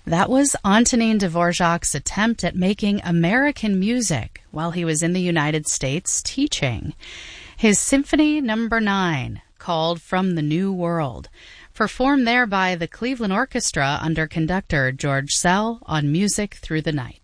That was Antonin Dvorak's attempt at making American music while he was in the United States teaching. His Symphony No. 9, called From the New World, performed there by the Cleveland Orchestra under conductor George Szell on Music Through the Night.